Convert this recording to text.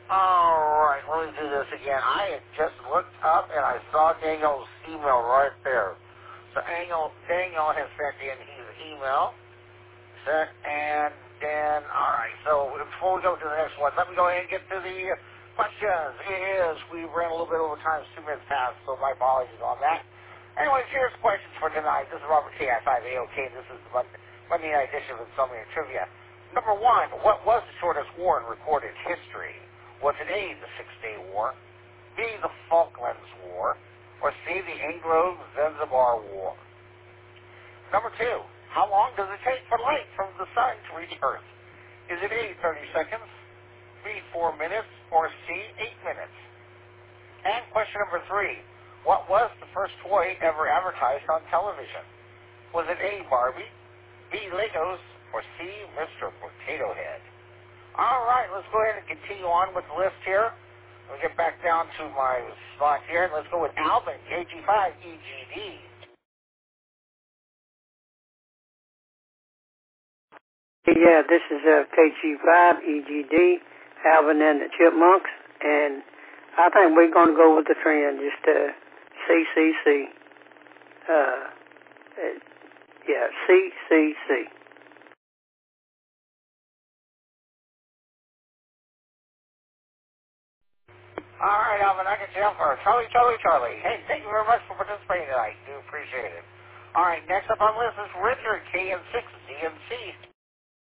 Alright, let me do this again. I had just looked up and I saw Daniel's email right there. So Daniel has sent in his email. And then, alright, so before we go to the next one, let me go ahead and get to the questions. We ran a little bit over time, 2 minutes past, so my apologies on that. Anyways, here's questions for tonight. This is Robert K. I5AOK. This is the Monday night edition of Insomnia Trivia. Number 1, what was the shortest war in recorded history? Was it A, the Six-Day War, B, the Falklands War, or C, the Anglo-Zanzibar War? Number 2, how long does it take for light from the sun to reach Earth? Is it A, 30 seconds, B, 4 minutes, or C, 8 minutes? And question number 3, what was the first toy ever advertised on television? Was it A, Barbie, B, Legos, or C, Mr. Potato Head? All right, let's go ahead and continue on with the list here. We'll get back down to my spot here. Let's go with Alvin, KG5EGD. Yeah, this is KG5EGD, Alvin and the Chipmunks, and I think we're going to go with the trend, just CCC. Yeah, CCC. All right, Alvin, I can tell for Charlie. Hey, thank you very much for participating tonight. Do appreciate it. All right, next up on the list is Richard, KN6DNC.